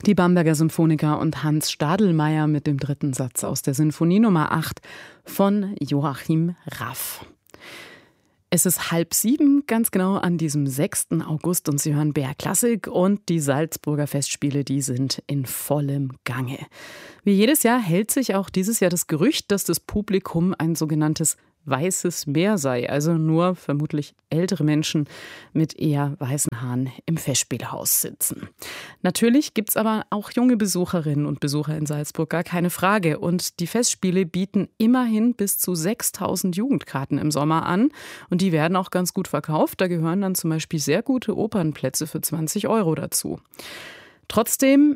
Die Bamberger Symphoniker und Hans Stadelmeier mit dem dritten Satz aus der Sinfonie Nummer 8 von Joachim Raff. Es ist 6:30, ganz genau an diesem 6. August und Sie hören BR Klassik und die Salzburger Festspiele, die sind in vollem Gange. Wie jedes Jahr hält sich auch dieses Jahr das Gerücht, dass das Publikum ein sogenanntes weißes Meer sei, also nur vermutlich ältere Menschen mit eher weißen Haaren im Festspielhaus sitzen. Natürlich gibt's aber auch junge Besucherinnen und Besucher in Salzburg, gar keine Frage. Und die Festspiele bieten immerhin bis zu 6.000 Jugendkarten im Sommer an. Und die werden auch ganz gut verkauft. Da gehören dann zum Beispiel sehr gute Opernplätze für 20 € dazu. Trotzdem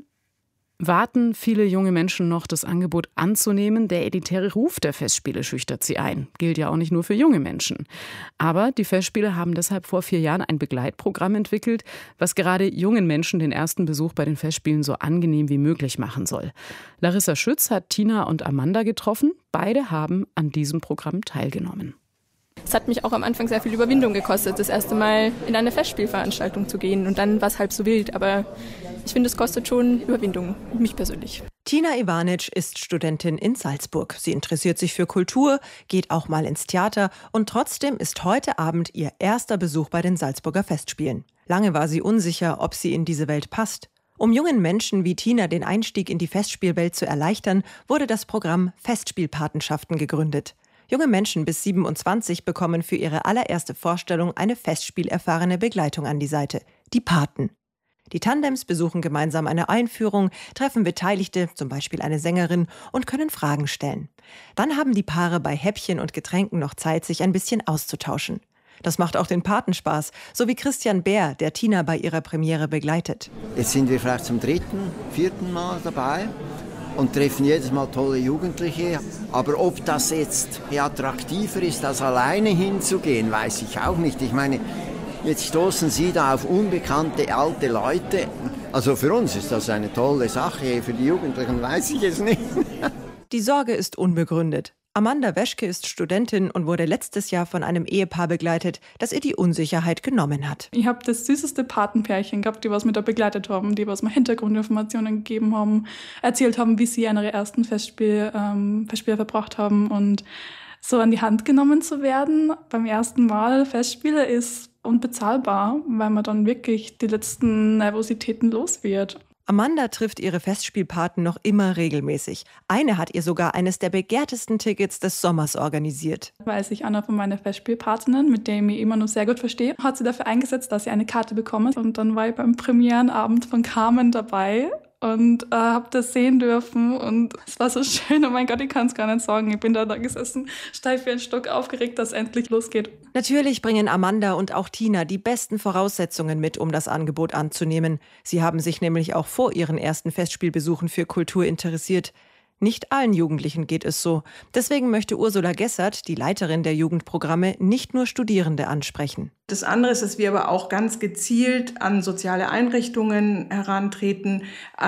warten viele junge Menschen noch, das Angebot anzunehmen. Der elitäre Ruf der Festspiele schüchtert sie ein. Gilt ja auch nicht nur für junge Menschen. Aber die Festspiele haben deshalb vor 4 Jahren ein Begleitprogramm entwickelt, was gerade jungen Menschen den ersten Besuch bei den Festspielen so angenehm wie möglich machen soll. Larissa Schütz hat Tina und Amanda getroffen. Beide haben an diesem Programm teilgenommen. Es hat mich auch am Anfang sehr viel Überwindung gekostet, das erste Mal in eine Festspielveranstaltung zu gehen. Und dann war es halb so wild. Aber ich finde, es kostet schon Überwindung, mich persönlich. Tina Ivanic ist Studentin in Salzburg. Sie interessiert sich für Kultur, geht auch mal ins Theater und trotzdem ist heute Abend ihr erster Besuch bei den Salzburger Festspielen. Lange war sie unsicher, ob sie in diese Welt passt. Um jungen Menschen wie Tina den Einstieg in die Festspielwelt zu erleichtern, wurde das Programm Festspielpatenschaften gegründet. Junge Menschen bis 27 bekommen für ihre allererste Vorstellung eine festspielerfahrene Begleitung an die Seite, die Paten. Die Tandems besuchen gemeinsam eine Einführung, treffen Beteiligte, zum Beispiel eine Sängerin, und können Fragen stellen. Dann haben die Paare bei Häppchen und Getränken noch Zeit, sich ein bisschen auszutauschen. Das macht auch den Paten Spaß, so wie Christian Bär, der Tina bei ihrer Premiere begleitet. Jetzt sind wir vielleicht zum 3., 4. Mal dabei und treffen jedes Mal tolle Jugendliche. Aber ob das jetzt attraktiver ist, als alleine hinzugehen, weiß ich auch nicht. Ich meine, jetzt stoßen Sie da auf unbekannte alte Leute. Also für uns ist das eine tolle Sache, für die Jugendlichen weiß ich es nicht. Die Sorge ist unbegründet. Amanda Weschke ist Studentin und wurde letztes Jahr von einem Ehepaar begleitet, das ihr die Unsicherheit genommen hat. Ich habe das süßeste Patenpärchen gehabt, die was mir da begleitet haben, die was mir Hintergrundinformationen gegeben haben, erzählt haben, wie sie an ihre ersten Festspiele verbracht haben. Und so an die Hand genommen zu werden beim ersten Mal Festspiele ist unbezahlbar, weil man dann wirklich die letzten Nervositäten los wird. Amanda trifft ihre Festspielpaten noch immer regelmäßig. Eine hat ihr sogar eines der begehrtesten Tickets des Sommers organisiert. Weil sich einer von meinen Festspielpatinnen, mit der ich mich immer noch sehr gut verstehe, hat sie dafür eingesetzt, dass sie eine Karte bekomme. Und dann war ich beim Premierenabend von Carmen dabei und habe das sehen dürfen und es war so schön. Oh mein Gott, ich kann es gar nicht sagen. Ich bin da gesessen, steif wie ein Stock, aufgeregt, dass es endlich losgeht. Natürlich bringen Amanda und auch Tina die besten Voraussetzungen mit, um das Angebot anzunehmen. Sie haben sich nämlich auch vor ihren ersten Festspielbesuchen für Kultur interessiert. Nicht allen Jugendlichen geht es so. Deswegen möchte Ursula Gessert, die Leiterin der Jugendprogramme, nicht nur Studierende ansprechen. Das andere ist, dass wir aber auch ganz gezielt an soziale Einrichtungen herantreten,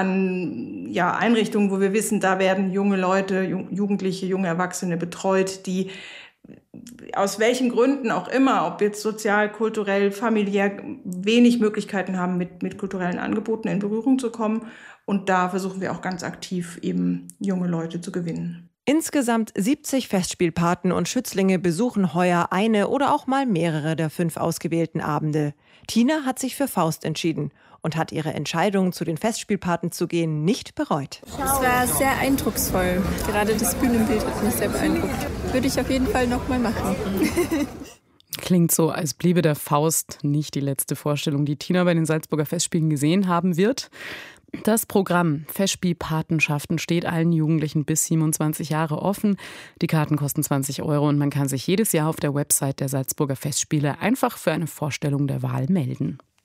an Einrichtungen, wo wir wissen, da werden junge Leute, Jugendliche, junge Erwachsene betreut, die aus welchen Gründen auch immer, ob jetzt sozial, kulturell, familiär, wenig Möglichkeiten haben, mit kulturellen Angeboten in Berührung zu kommen. Und da versuchen wir auch ganz aktiv eben junge Leute zu gewinnen. Insgesamt 70 Festspielpaten und Schützlinge besuchen heuer eine oder auch mal mehrere der 5 ausgewählten Abende. Tina hat sich für Faust entschieden und hat ihre Entscheidung, zu den Festspielpaten zu gehen, nicht bereut. Es war sehr eindrucksvoll. Gerade das Bühnenbild hat mich sehr beeindruckt. Würde ich auf jeden Fall nochmal machen. Klingt so, als bliebe der Faust nicht die letzte Vorstellung, die Tina bei den Salzburger Festspielen gesehen haben wird. Das Programm Festspielpatenschaften steht allen Jugendlichen bis 27 Jahre offen. Die Karten kosten 20 € und man kann sich jedes Jahr auf der Website der Salzburger Festspiele einfach für eine Vorstellung der Wahl melden.